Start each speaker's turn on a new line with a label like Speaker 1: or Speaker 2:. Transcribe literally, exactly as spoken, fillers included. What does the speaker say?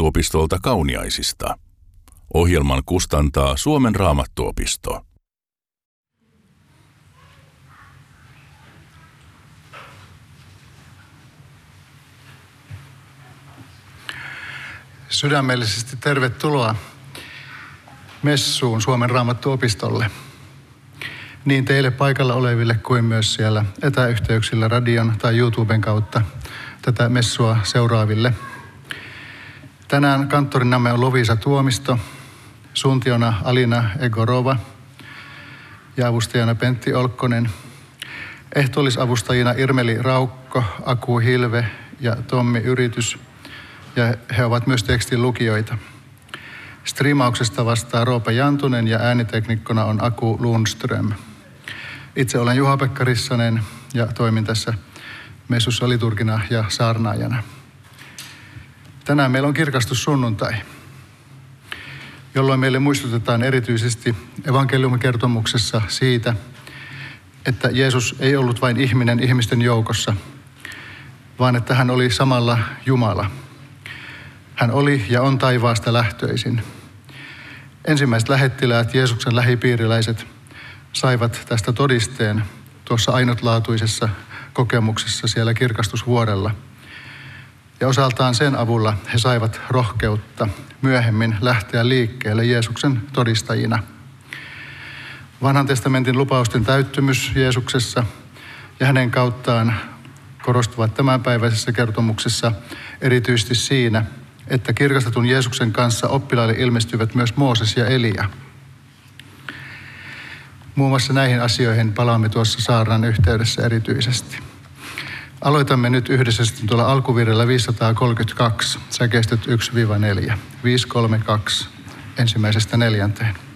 Speaker 1: Raamattuopistolta Kauniaisista. Ohjelman kustantaa Suomen Raamattuopisto.
Speaker 2: Sydämellisesti tervetuloa messuun Suomen Raamattuopistolle. Niin teille paikalla oleville kuin myös siellä etäyhteyksillä radion tai YouTuben kautta tätä messua seuraaville. Tänään kanttorinamme on Lovisa Tuomisto, suuntiona Alina Egorova ja avustajana Pentti Olkkonen. Ehtoollisavustajina Irmeli Raukko, Aku Hilve ja Tommi Yritys, ja he ovat myös tekstin lukijoita. Striimauksesta vastaa Roope Jantunen ja ääniteknikkona on Aku Lundström. Itse olen Juha-Pekka Rissanen ja toimin tässä messussa liturgina ja saarnaajana. Tänään meillä on kirkastussunnuntai, jolloin meille muistutetaan erityisesti evankeliumikertomuksessa siitä, että Jeesus ei ollut vain ihminen ihmisten joukossa, vaan että hän oli samalla Jumala. Hän oli ja on taivaasta lähtöisin. Ensimmäiset lähettiläät, Jeesuksen lähipiiriläiset, saivat tästä todisteen tuossa ainutlaatuisessa kokemuksessa siellä kirkastusvuorella. Ja osaltaan sen avulla he saivat rohkeutta myöhemmin lähteä liikkeelle Jeesuksen todistajina. Vanhan testamentin lupausten täyttymys Jeesuksessa ja hänen kauttaan korostuvat tämänpäiväisessä kertomuksessa erityisesti siinä, että kirkastetun Jeesuksen kanssa oppilaille ilmestyvät myös Mooses ja Elia. Muun muassa näihin asioihin palaamme tuossa saarnan yhteydessä erityisesti. Aloitamme nyt yhdessä sitten tuolla alkuvirrellä viisisataakolmekymmentäkaksi, säkeistöt yksi neljä. viisi kolme kaksi, ensimmäisestä neljänteen.